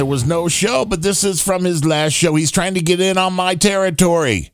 There was no show, but this is from his last show. He's trying to get in on my territory.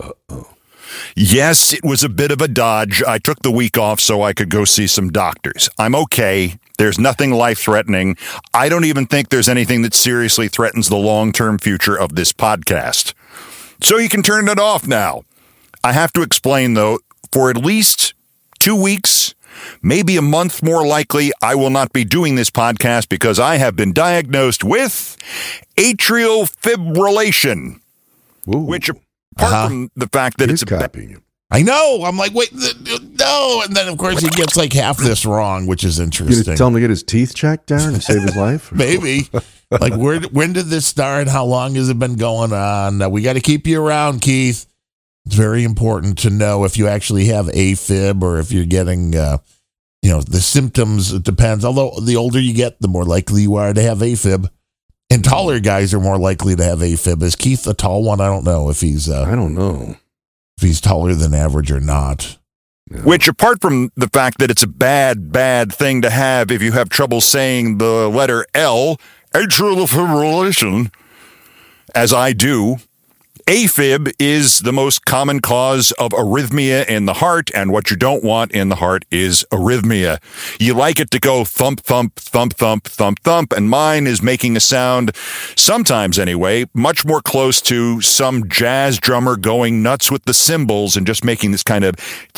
Yes, it was a bit of a dodge. I took the week off so I could go see some doctors. I'm okay. There's nothing life-threatening. I don't even think there's anything that seriously threatens the long-term future of this podcast. So you can turn it off now. I have to explain, though, for at least 2 weeks, maybe a month more likely, I will not be doing this podcast because I have been diagnosed with atrial fibrillation, which apart from the fact that it's copying you. I know. I'm like, wait, no. And then, of course, he gets like half this wrong, which is You interesting. gonna tell him to get his teeth checked, Darren, and save his life? Maybe. Like, when did this start? How long has it been going on? We got to keep you around, Keith. It's very important to know if you actually have AFib or if you're getting, the symptoms. It depends. Although the older you get, the more likely you are to have AFib. And taller guys are more likely to have AFib. Is Keith a tall one? I don't know if he's... I don't know. If he's taller than average or not. Which, apart from the fact that it's a bad thing to have if you have trouble saying the letter L, atrial fibrillation, as I do, AFib is the most common cause of arrhythmia in the heart, and what you don't want in the heart is arrhythmia. You like it to go thump, thump, thump, thump, thump, thump, and mine is making a sound, sometimes anyway, much more close to some jazz drummer going nuts with the cymbals and just making this kind of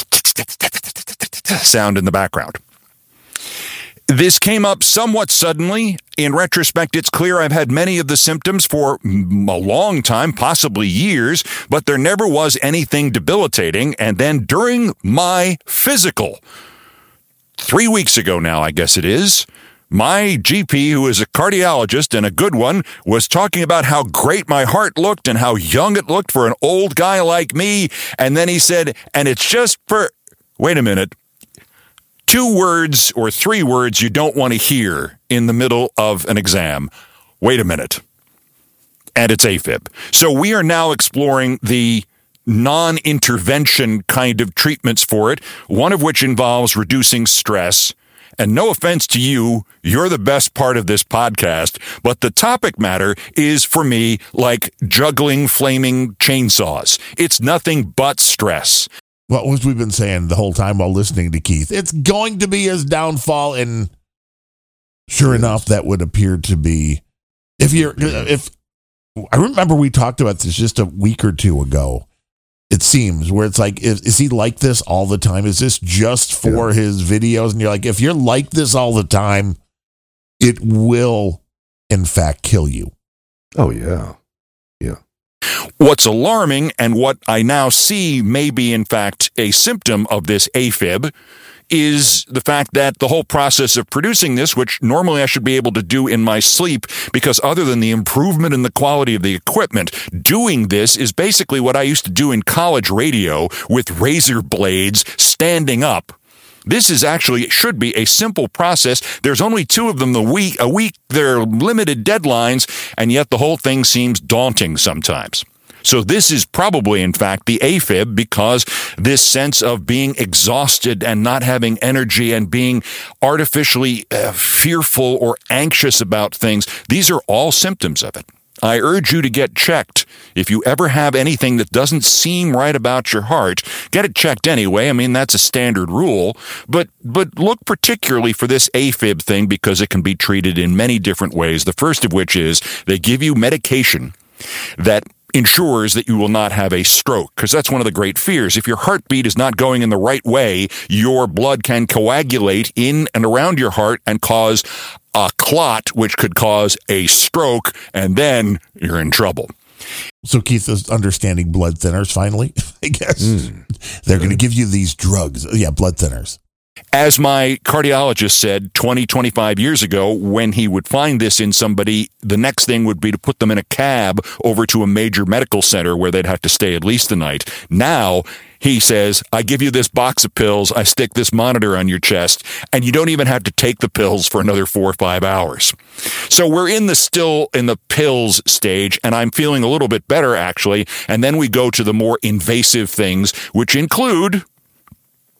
sound in the background. This came up somewhat suddenly. In retrospect, it's clear I've had many of the symptoms for a long time, possibly years, but there never was anything debilitating. And then during my physical, 3 weeks ago now, I guess it is, my GP, who is a cardiologist and a good one, was talking about how great my heart looked and how young it looked for an old guy like me. And then he said, and it's just for, wait a minute, 2 words or 3 words you don't want to hear in the middle of an exam. Wait a minute. And it's AFib. So we are now exploring the non-intervention kind of treatments for it, one of which involves reducing stress. And no offense to you, you're the best part of this podcast, but the topic matter is, for me, like juggling flaming chainsaws. It's nothing but stress. What was we've been saying the whole time while listening to Keith? It's going to be his downfall, and sure enough, that would appear to be. If I remember, we talked about this just a week or two ago. It seems where it's like, is he like this all the time? Is this just for his videos? And you're like, if you're like this all the time, it will, in fact, kill you. Oh yeah. What's alarming, and what I now see may be, in fact, a symptom of this AFib, is the fact that the whole process of producing this, which normally I should be able to do in my sleep, because other than the improvement in the quality of the equipment, doing this is basically what I used to do in college radio with razor blades standing up. This is actually, should be a simple process. There's only 2 of them a week. They're limited deadlines, and yet the whole thing seems daunting sometimes. So this is probably, in fact, the AFib, because this sense of being exhausted and not having energy and being artificially fearful or anxious about things, these are all symptoms of it. I urge you to get checked. If you ever have anything that doesn't seem right about your heart, get it checked anyway. I mean, that's a standard rule. But look particularly for this AFib thing, because it can be treated in many different ways. The first of which is they give you medication that ensures that you will not have a stroke, because that's one of the great fears. If your heartbeat is not going in the right way, your blood can coagulate in and around your heart and cause a clot, which could cause a stroke, and then you're in trouble. So Keith is understanding blood thinners finally, I guess. They're going to give you these drugs. Yeah, blood thinners. As my cardiologist said 25 years ago, when he would find this in somebody, the next thing would be to put them in a cab over to a major medical center where they'd have to stay at least a night. Now, he says, I give you this box of pills, I stick this monitor on your chest, and you don't even have to take the pills for another 4 or 5 hours. So we're still in the pills stage, and I'm feeling a little bit better, actually. And then we go to the more invasive things, which include